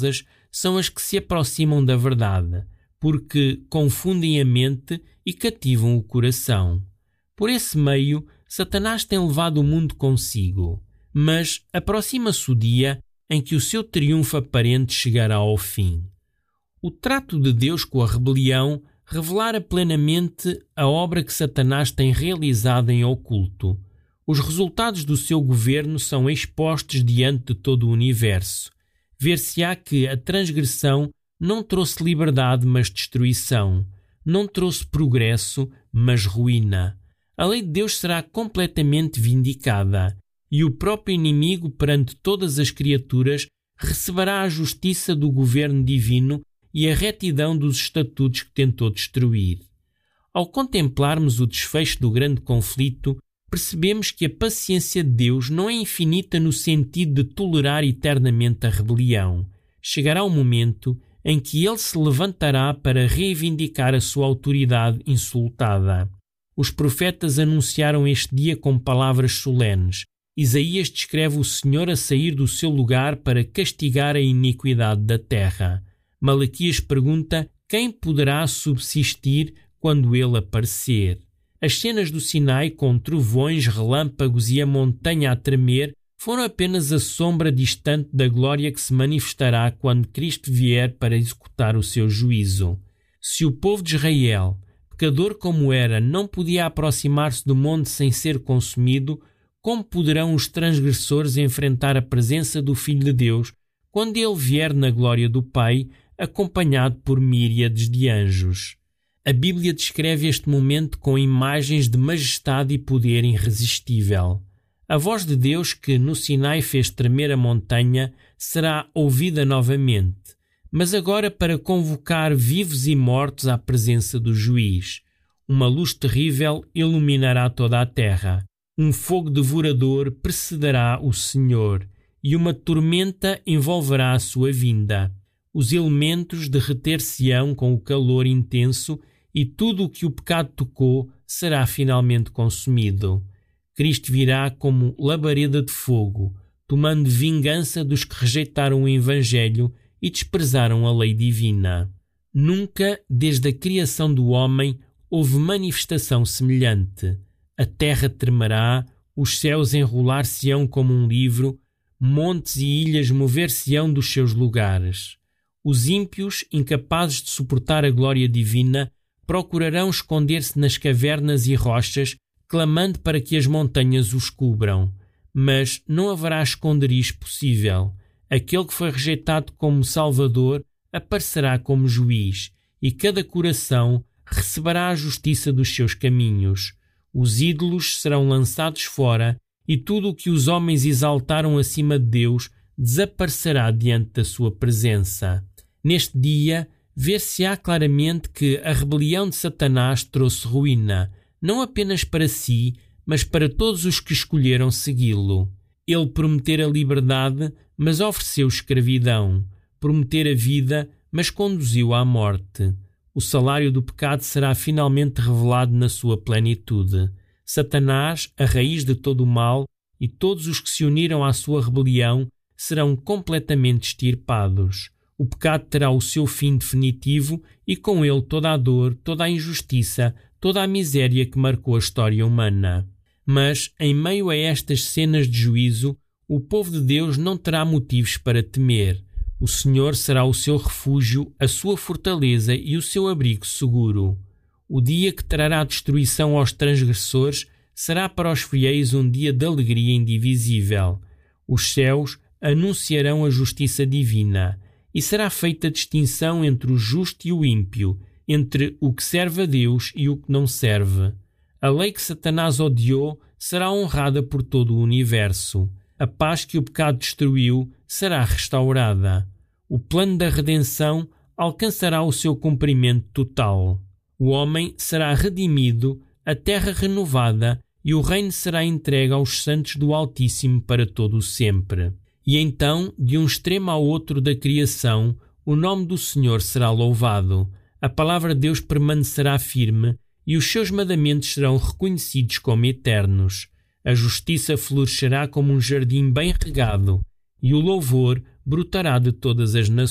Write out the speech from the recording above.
mentirosas são as que se aproximam da verdade, porque confundem a mente e cativam o coração. Por esse meio, Satanás tem levado o mundo consigo, mas aproxima-se o dia em que o seu triunfo aparente chegará ao fim. O trato de Deus com a rebelião revelara plenamente a obra que Satanás tem realizado em oculto. Os resultados do seu governo são expostos diante de todo o universo. Ver-se-á que a transgressão não trouxe liberdade, mas destruição. Não trouxe progresso, mas ruína. A lei de Deus será completamente vindicada, e o próprio inimigo, perante todas as criaturas, receberá a justiça do governo divino e a retidão dos estatutos que tentou destruir. Ao contemplarmos o desfecho do grande conflito, percebemos que a paciência de Deus não é infinita no sentido de tolerar eternamente a rebelião. Chegará o momento em que ele se levantará para reivindicar a sua autoridade insultada. Os profetas anunciaram este dia com palavras solenes. Isaías descreve o Senhor a sair do seu lugar para castigar a iniquidade da terra. Malaquias pergunta quem poderá subsistir quando ele aparecer. As cenas do Sinai com trovões, relâmpagos e a montanha a tremer foram apenas a sombra distante da glória que se manifestará quando Cristo vier para executar o seu juízo. Se o povo de Israel, pecador como era, não podia aproximar-se do monte sem ser consumido, como poderão os transgressores enfrentar a presença do Filho de Deus quando ele vier na glória do Pai, acompanhado por miríades de anjos? A Bíblia descreve este momento com imagens de majestade e poder irresistível. A voz de Deus que no Sinai fez tremer a montanha será ouvida novamente, mas agora para convocar vivos e mortos à presença do juiz. Uma luz terrível iluminará toda a terra. Um fogo devorador precederá o Senhor, e uma tormenta envolverá a sua vinda. Os elementos derreter-se-ão com o calor intenso, e tudo o que o pecado tocou será finalmente consumido. Cristo virá como labareda de fogo, tomando vingança dos que rejeitaram o Evangelho e desprezaram a lei divina. Nunca, desde a criação do homem, houve manifestação semelhante. A terra tremerá, os céus enrolar-se-ão como um livro, montes e ilhas mover-se-ão dos seus lugares. Os ímpios, incapazes de suportar a glória divina, procurarão esconder-se nas cavernas e rochas, clamando para que as montanhas os cubram. Mas não haverá esconderijo possível. Aquele que foi rejeitado como Salvador aparecerá como juiz, e cada coração receberá a justiça dos seus caminhos. Os ídolos serão lançados fora, e tudo o que os homens exaltaram acima de Deus desaparecerá diante da sua presença. Neste dia, ver-se-á claramente que a rebelião de Satanás trouxe ruína, não apenas para si, mas para todos os que escolheram segui-lo. Ele prometera liberdade, mas ofereceu escravidão. Prometera a vida, mas conduziu à morte. O salário do pecado será finalmente revelado na sua plenitude. Satanás, a raiz de todo o mal, e todos os que se uniram à sua rebelião serão completamente extirpados. O pecado terá o seu fim definitivo e com ele toda a dor, toda a injustiça, toda a miséria que marcou a história humana. Mas, em meio a estas cenas de juízo, o povo de Deus não terá motivos para temer. O Senhor será o seu refúgio, a sua fortaleza e o seu abrigo seguro. O dia que trará destruição aos transgressores será para os fiéis um dia de alegria indivisível. Os céus anunciarão a justiça divina, e será feita distinção entre o justo e o ímpio, entre o que serve a Deus e o que não serve. A lei que Satanás odiou será honrada por todo o universo. A paz que o pecado destruiu será restaurada. O plano da redenção alcançará o seu cumprimento total. O homem será redimido, a terra renovada, e o reino será entregue aos santos do Altíssimo para todo o sempre. E então, de um extremo ao outro da criação, o nome do Senhor será louvado. A palavra de Deus permanecerá firme e os seus mandamentos serão reconhecidos como eternos. A justiça florescerá como um jardim bem regado e o louvor brotará de todas as nações.